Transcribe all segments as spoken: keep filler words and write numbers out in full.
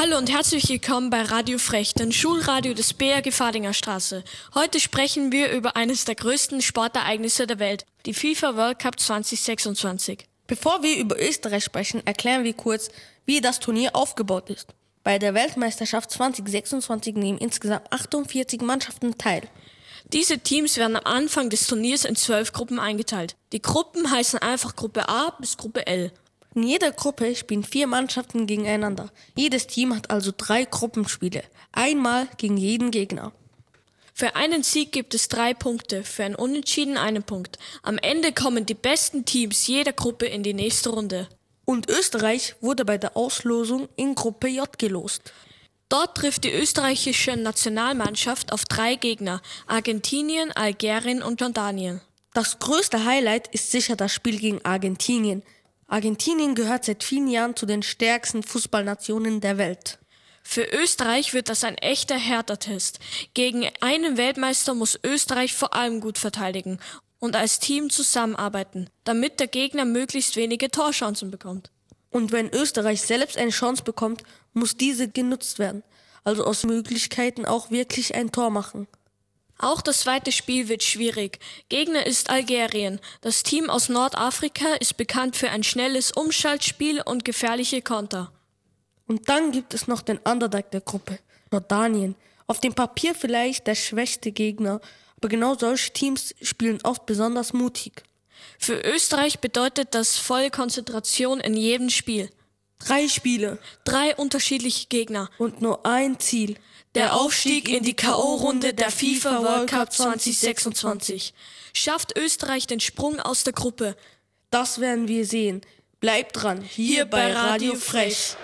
Hallo und herzlich willkommen bei Radio Frech, dem Schulradio des B R Gefadinger Straße. Heute sprechen wir über eines der größten Sportereignisse der Welt, die FIFA World Cup zwanzig sechsundzwanzig. Bevor wir über Österreich sprechen, erklären wir kurz, wie das Turnier aufgebaut ist. Bei der Weltmeisterschaft zwanzig sechsundzwanzig nehmen insgesamt achtundvierzig Mannschaften teil. Diese Teams werden am Anfang des Turniers in zwölf Gruppen eingeteilt. Die Gruppen heißen einfach Gruppe A bis Gruppe L. In jeder Gruppe spielen vier Mannschaften gegeneinander. Jedes Team hat also drei Gruppenspiele, einmal gegen jeden Gegner. Für einen Sieg gibt es drei Punkte, für ein Unentschieden einen Punkt. Am Ende kommen die besten Teams jeder Gruppe in die nächste Runde. Und Österreich wurde bei der Auslosung in Gruppe J gelost. Dort trifft die österreichische Nationalmannschaft auf drei Gegner: Argentinien, Algerien und Jordanien. Das größte Highlight ist sicher das Spiel gegen Argentinien. Argentinien gehört seit vielen Jahren zu den stärksten Fußballnationen der Welt. Für Österreich wird das ein echter Härtetest. Gegen einen Weltmeister muss Österreich vor allem gut verteidigen und als Team zusammenarbeiten, damit der Gegner möglichst wenige Torchancen bekommt. Und wenn Österreich selbst eine Chance bekommt, muss diese genutzt werden. Also aus Möglichkeiten auch wirklich ein Tor machen. Auch das zweite Spiel wird schwierig. Gegner ist Algerien. Das Team aus Nordafrika ist bekannt für ein schnelles Umschaltspiel und gefährliche Konter. Und dann gibt es noch den Underdog der Gruppe, Jordanien. Auf dem Papier vielleicht der schwächste Gegner, aber genau solche Teams spielen oft besonders mutig. Für Österreich bedeutet das volle Konzentration in jedem Spiel. Drei Spiele, drei unterschiedliche Gegner und nur ein Ziel: der Aufstieg in die K O-Runde der FIFA World Cup zwanzig sechsundzwanzig. Schafft Österreich den Sprung aus der Gruppe? Das werden wir sehen. Bleibt dran, hier, hier bei Radio Frech.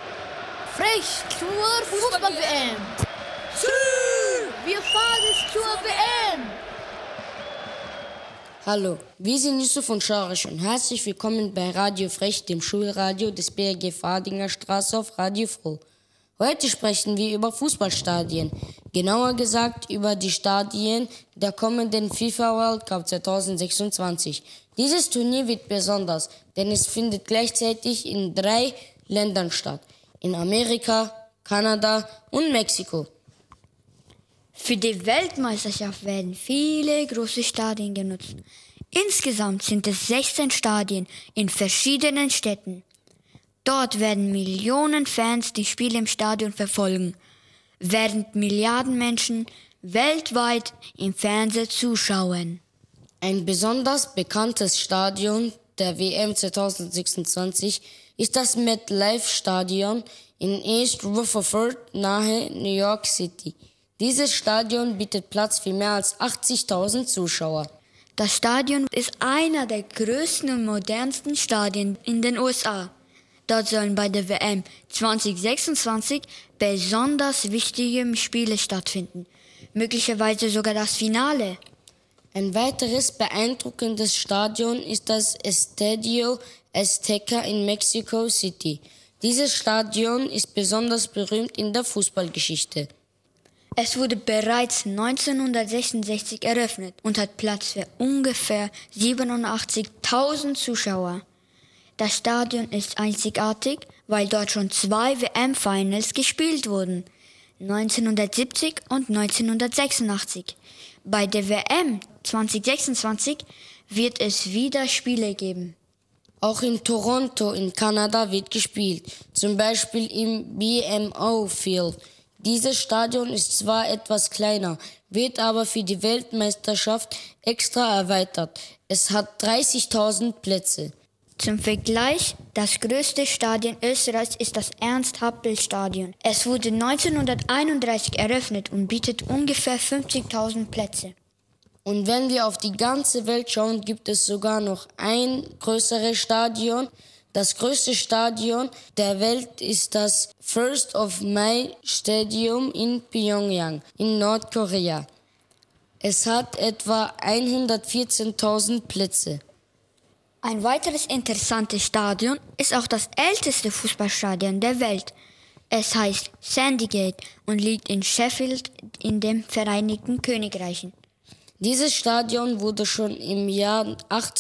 Frech zur Fußball-W M. Wir fahren zur W M. Hallo, wir sind Yusuf und Scharisch und herzlich willkommen bei Radio Frech, dem Schulradio des B R Gefadinger Straße auf Radio Froh. Heute sprechen wir über Fußballstadien, genauer gesagt über die Stadien der kommenden FIFA World Cup zwanzig sechsundzwanzig. Dieses Turnier wird besonders, denn es findet gleichzeitig in drei Ländern statt: in Amerika, Kanada und Mexiko. Für die Weltmeisterschaft werden viele große Stadien genutzt. Insgesamt sind es sechzehn Stadien in verschiedenen Städten. Dort werden Millionen Fans die Spiele im Stadion verfolgen, während Milliarden Menschen weltweit im Fernsehen zuschauen. Ein besonders bekanntes Stadion der W M zwanzig sechsundzwanzig ist das MetLife Stadion in East Rutherford nahe New York City. Dieses Stadion bietet Platz für mehr als achtzigtausend Zuschauer. Das Stadion ist einer der größten und modernsten Stadien in den U S A. Dort sollen bei der W M zwanzig sechsundzwanzig besonders wichtige Spiele stattfinden, möglicherweise sogar das Finale. Ein weiteres beeindruckendes Stadion ist das Estadio Azteca in Mexico City. Dieses Stadion ist besonders berühmt in der Fußballgeschichte. Es wurde bereits neunzehnhundertsechsundsechzig eröffnet und hat Platz für ungefähr siebenundachtzigtausend Zuschauer. Das Stadion ist einzigartig, weil dort schon zwei W M-Finals gespielt wurden, neunzehnhundertsiebzig und neunzehnhundertsechsundachtzig. Bei der W M zwanzig sechsundzwanzig wird es wieder Spiele geben. Auch in Toronto in Kanada wird gespielt, zum Beispiel im B M O Field. Dieses Stadion ist zwar etwas kleiner, wird aber für die Weltmeisterschaft extra erweitert. Es hat dreißigtausend Plätze. Zum Vergleich, das größte Stadion Österreichs ist das Ernst-Happel-Stadion. Es wurde neunzehnhunderteinunddreißig eröffnet und bietet ungefähr fünfzigtausend Plätze. Und wenn wir auf die ganze Welt schauen, gibt es sogar noch ein größeres Stadion. Das größte Stadion der Welt ist das First of May Stadium in Pyongyang in Nordkorea. Es hat etwa hundertvierzehntausend Plätze. Ein weiteres interessantes Stadion ist auch das älteste Fußballstadion der Welt. Es heißt Sandygate und liegt in Sheffield in den Vereinigten Königreichen. Dieses Stadion wurde schon im Jahr